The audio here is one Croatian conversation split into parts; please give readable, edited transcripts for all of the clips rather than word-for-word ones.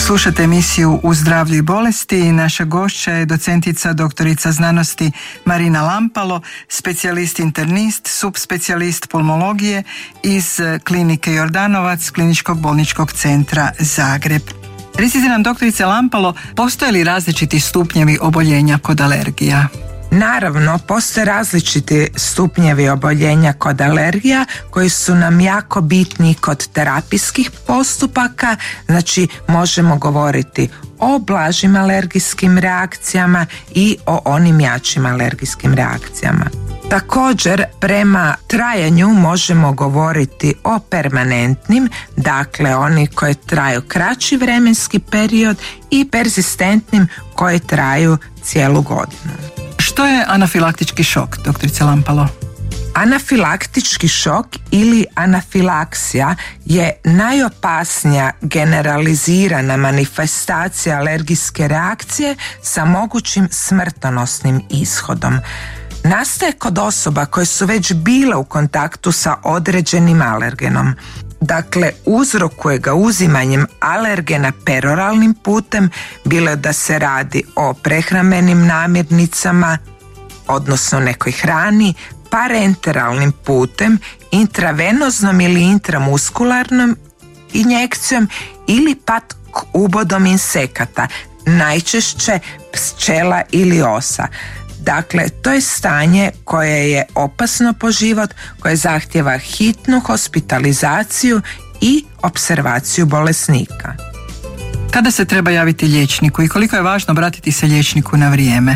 Slušate emisiju U zdravlju i bolesti. Naša gošća je docentica doktorica znanosti Marina Lampalo, specijalist internist, subspecijalist pulmologije iz klinike Jordanovac Kliničkog bolničkog centra Zagreb. Recite nam, doktorice Lampalo, postoje li različiti stupnjevi oboljenja kod alergija? Naravno, postoje različiti stupnjevi oboljenja kod alergija koji su nam jako bitni kod terapijskih postupaka. Znači, možemo govoriti o blažim alergijskim reakcijama i o onim jačim alergijskim reakcijama. Također, prema trajanju možemo govoriti o permanentnim, dakle oni koji traju kraći vremenski period, i perzistentnim koji traju cijelu godinu. Što je anafilaktički šok, doktorice Lampalo? Anafilaktički šok ili anafilaksija je najopasnija generalizirana manifestacija alergijske reakcije sa mogućim smrtonosnim ishodom. Nastaje kod osoba koje su već bile u kontaktu sa određenim alergenom. Dakle, uzrokuje ga uzimanjem alergena peroralnim putem, bilo da se radi o prehrambenim namirnicama, odnosno nekoj hrani, parenteralnim putem, intravenoznom ili intramuskularnom injekcijom ili pak ubodom insekata, najčešće pčela ili osa. Dakle, to je stanje koje je opasno po život, koje zahtijeva hitnu hospitalizaciju i opservaciju bolesnika. Kada se treba javiti liječniku i koliko je važno obratiti se liječniku na vrijeme?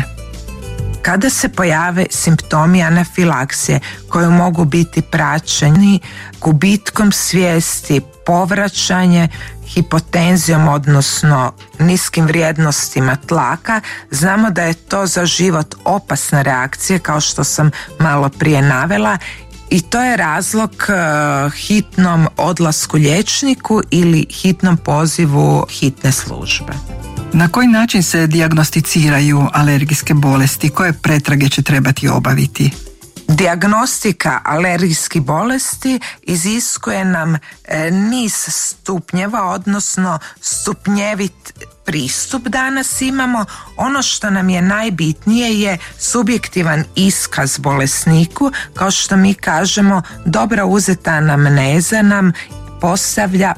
Kada se pojave simptomi anafilaksije koji mogu biti praćeni gubitkom svijesti, povraćanje, hipotenzijom, odnosno niskim vrijednostima tlaka, znamo da je to za život opasna reakcija, kao što sam malo prije navela, i to je razlog hitnom odlasku liječniku ili hitnom pozivu hitne službe. Na koji način se dijagnosticiraju alergijske bolesti? Koje pretrage će trebati obaviti? Dijagnostika alergijskih bolesti iziskuje nam niz stupnjeva, odnosno stupnjevit pristup danas imamo. Ono što nam je najbitnije je subjektivan iskaz bolesniku, kao što mi kažemo, dobra uzeta anamneza nam postavlja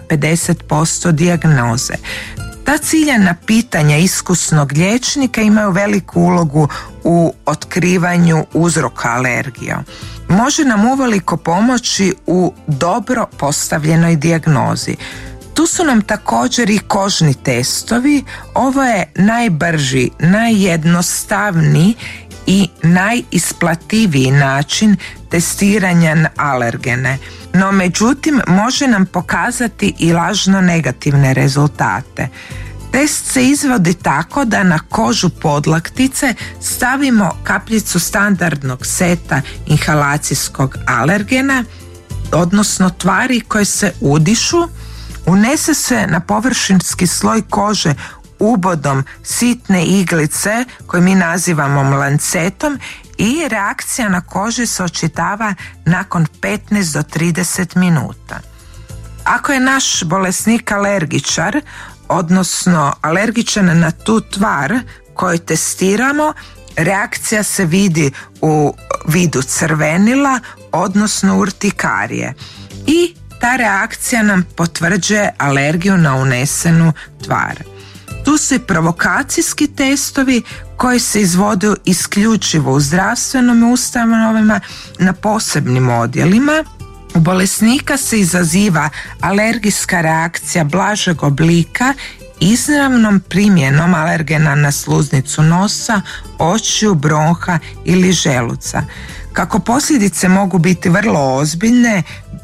50% dijagnoze. Ta ciljana pitanja iskusnog liječnika imaju veliku ulogu u otkrivanju uzroka alergija. Može nam uveliko pomoći u dobro postavljenoj dijagnozi. Tu su nam također i kožni testovi. Ovo je najbrži, najjednostavniji i najisplativiji način testiranja na alergene. No međutim, može nam pokazati i lažno negativne rezultate. Test se izvodi tako da na kožu podlaktice stavimo kapljicu standardnog seta inhalacijskog alergena, odnosno tvari koje se udišu, unese se na površinski sloj kože ubodom sitne iglice koje mi nazivamo lancetom i reakcija na koži se očitava nakon 15 do 30 minuta. Ako je naš bolesnik alergičar, odnosno alergičan na tu tvar koju testiramo, reakcija se vidi u vidu crvenila, odnosno urtikarije. I ta reakcija nam potvrđuje alergiju na unesenu tvar. Tu su i provokacijski testovi koji se izvode isključivo u zdravstvenim ustanovama na posebnim odjelima. U bolesnika se izaziva alergijska reakcija blažeg oblika izravnom primjenom alergena na sluznicu nosa, očiju, bronha ili želuca. Kako posljedice mogu biti vrlo ozbiljne,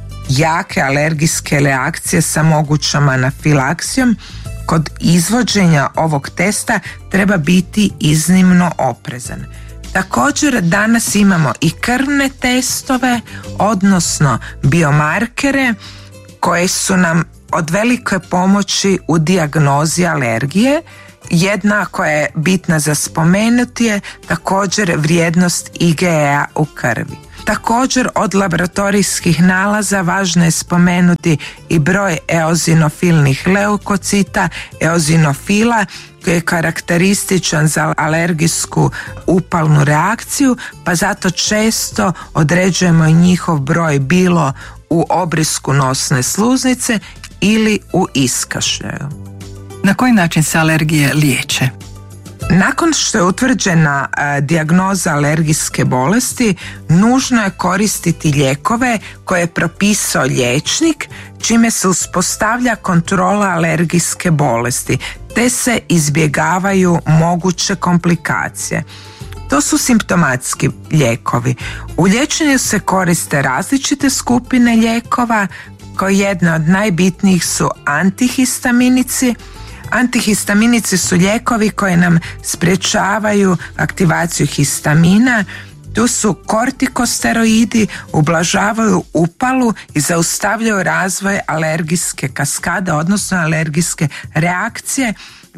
jake alergijske reakcije sa mogućom anafilaksijom, kod izvođenja ovog testa treba biti iznimno oprezan. Također danas imamo i krvne testove, odnosno biomarkere koje su nam od velike pomoći u dijagnozi alergije. Jedna koja je bitna za spomenuti je također vrijednost IgE-a u krvi. Također od laboratorijskih nalaza važno je spomenuti i broj eozinofilnih leukocita, eozinofila, koji je karakterističan za alergijsku upalnu reakciju, pa zato često određujemo i njihov broj bilo u obrisku nosne sluznice ili u iskašljaju. Na koji način se alergije liječe? Nakon što je utvrđena dijagnoza alergijske bolesti, nužno je koristiti lijekove koje je propisao liječnik, čime se uspostavlja kontrola alergijske bolesti, te se izbjegavaju moguće komplikacije. To su simptomatski lijekovi. U liječenju se koriste različite skupine lijekova, koje jedna od najbitnijih su antihistaminici. Antihistaminici su lijekovi koji nam sprječavaju aktivaciju histamina. Tu su kortikosteroidi, ublažavaju upalu i zaustavljaju razvoj alergijske kaskade, odnosno alergijske reakcije.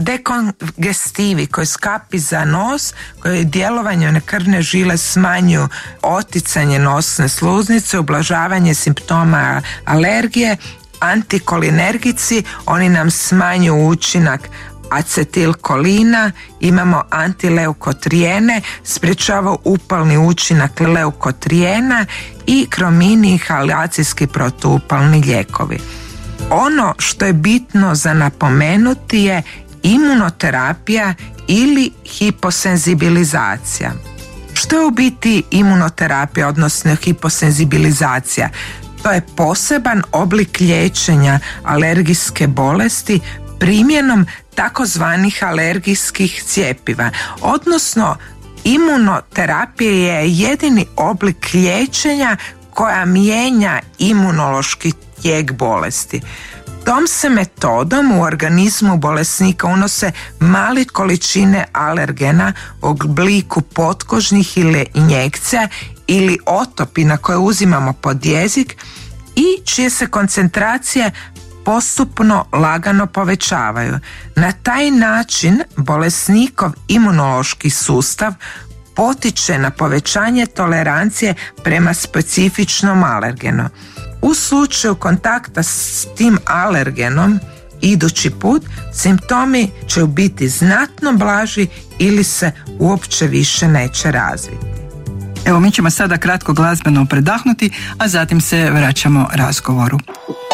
Dekongestivi koji skapi za nos, koji djelovanju na krvne žile smanjuju oticanje nosne sluznice, ublažavanje simptoma alergije. Antikolinergici, oni nam smanjuju učinak acetilkolina. Imamo antileukotrijene, sprječava upalni učinak leukotrijena i kromini i halacijski protuupalni lijekovi. Ono što je bitno za napomenuti je imunoterapija ili hiposenzibilizacija. Što je u biti imunoterapija, odnosno hiposenzibilizacija? To je poseban oblik liječenja alergijske bolesti primjenom takozvanih alergijskih cjepiva, odnosno imunoterapija je jedini oblik liječenja koja mijenja imunološki tijek bolesti. Tom se metodom u organizmu bolesnika unose male količine alergena u obliku potkožnih ili injekcija ili otopina koje uzimamo pod jezik i čije se koncentracije postupno lagano povećavaju. Na taj način bolesnikov imunološki sustav potiče na povećanje tolerancije prema specifičnom alergenu. U slučaju kontakta s tim alergenom idući put simptomi će biti znatno blaži ili se uopće više neće razviti. Evo, mi ćemo sada kratko glazbeno predahnuti, a zatim se vraćamo razgovoru.